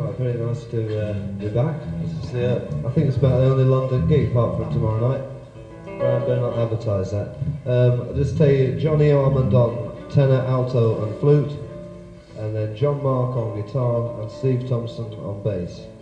Right, very nice to be back. This is I think it's about the only London gig apart from tomorrow night. I better not advertise that. I'll just tell you, Johnny Armand on tenor, alto and flute, and then John Mark on guitar and Steve Thompson on bass.